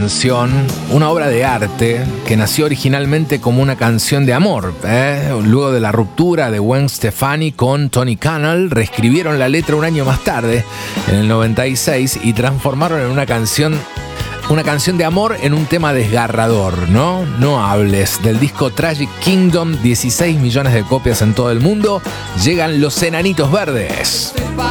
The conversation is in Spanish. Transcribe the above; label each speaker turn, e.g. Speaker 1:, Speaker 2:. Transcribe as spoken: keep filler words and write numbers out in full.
Speaker 1: canción, una obra de arte que nació originalmente como una canción de amor. ¿eh? Luego de la ruptura de Gwen Stefani con Tony Cannell, reescribieron la letra un año más tarde, en el noventa y seis, y transformaron en una canción Una canción de amor en un tema desgarrador, ¿no? No hables. Del disco Tragic Kingdom, dieciséis millones de copias en todo el mundo, llegan Los Enanitos Verdes.